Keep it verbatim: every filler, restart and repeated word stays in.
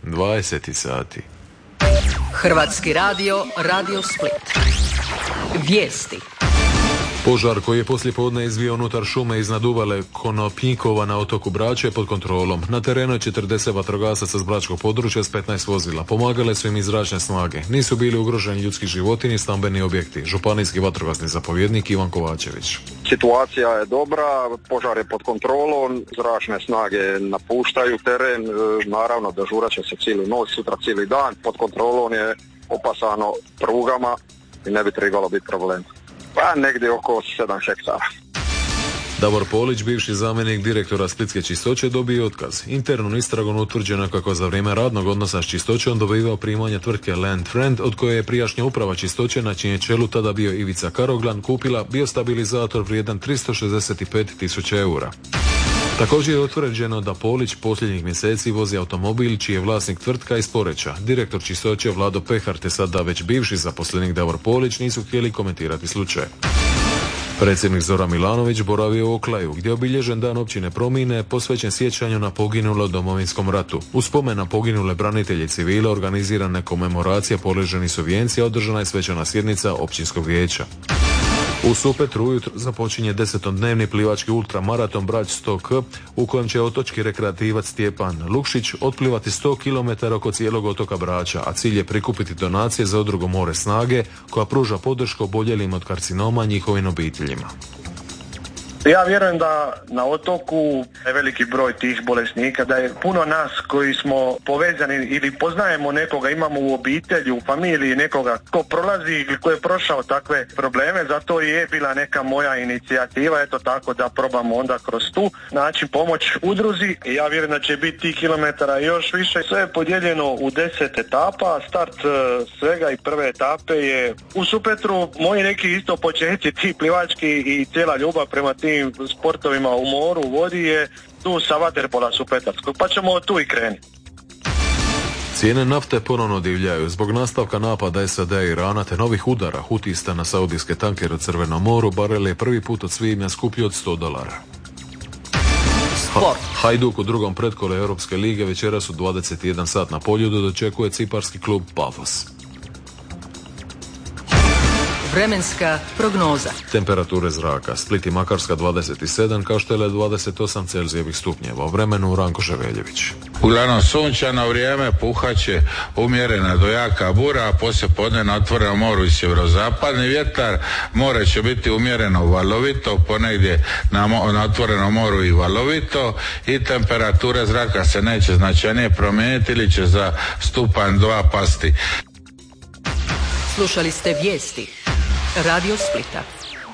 dvadeset sati. Hrvatski radio, Radio Split. Vijesti. Požar koji je poslijepodne izvio unutar šume iznad uvale Konopnikova na otoku Brač je pod kontrolom. Na terenu je četrdeset vatrogasaca s bračkog područja s petnaest vozila. Pomagale su im i zračne snage. Nisu bili ugroženi ljudski životi ni stambeni objekti. Županijski vatrogasni zapovjednik Ivan Kovačević. Situacija je dobra, požar je pod kontrolom, zračne snage napuštaju teren, naravno dežurat će se cijelu noć, sutra cijeli dan. Pod kontrolom je opasano prugama i ne bi trebalo biti problem. Pa negdje oko sedam hektara. Davor Polić, bivši zamjenik direktora Splitske čistoće, dobio otkaz. Internom istragom utvrđeno kako za vrijeme radnog odnosa s čistoćom dobivao primanje tvrtke Land Friend, od koje je prijašnja uprava čistoće, na čijem čelu tada bio Ivica Karoglan, kupila biostabilizator vrijedan tristo šezdeset pet tisuća eura. Također je utvrđeno da Polić posljednjih mjeseci vozi automobil čiji je vlasnik tvrtka iz Poreča. Direktor čistoće Vlado Pehar te sada već bivši zaposlenik Davor Polić nisu htjeli komentirati slučaj. Predsjednik Zoran Milanović boravio u Oklaju, gdje je obilježen dan općine Promine posvećen sjećanju na poginule u Domovinskom ratu. U spomen na poginule branitelje i civile organizirana je komemoracija poleženih su vijenci, a održana je svečana sjednica općinskog vijeća. U Supetru ujutro započinje desetodnevni plivački ultramaraton Brač sto ki u kojem će otočki rekreativac Stjepan Lukšić otplivati sto kilometara oko cijelog otoka Brača, a cilj je prikupiti donacije za udrugu More snage koja pruža podršku oboljelim od karcinoma njihovim obiteljima. Ja vjerujem da na otoku je veliki broj tih bolesnika, da je puno nas koji smo povezani ili poznajemo nekoga, imamo u obitelji, u familiji nekoga ko prolazi ili ko je prošao takve probleme, zato je bila neka moja inicijativa, eto tako da probamo onda kroz tu način pomoć udruzi. Ja vjerujem da će biti tih kilometara još više. Sve je podijeljeno u deset etapa, start svega i prve etape je u Supetru. Moji neki isto početci, ti plivački i cijela ljubav prema tim sportovima u moru, u vodi je tu sa vaterpola supetarskog, pa ćemo tu i krenuti. Cijene nafte ponovno divljaju zbog nastavka napada es a de i Irana te novih udara hutista na saudijske tankere u Crvenom moru. Barel je prvi put od svibnja skuplji od sto dolara. Ha, Hajduk u drugom pretkolu Europske lige večeras u dvadeset jedan sat na Poljudu dočekuje ciparski klub Pafos. Vremenska prognoza. Temperature zraka. Split i Makarska dvadeset sedam, Kaštele dvadeset osam Celzijevih stupnjeva. U vremenu Ranko Ževeljević. Uglavnom sunčano vrijeme, puhaće umjerena do jaka bura, a poslije podne na otvorenom moru i sjeverozapadni vjetar. More će biti umjereno valovito, ponegdje na, mo- na otvorenom moru i valovito, i temperature zraka se neće značajnije promijeniti ili će za stupanj dva pasti. Slušali ste vijesti Radio Splita.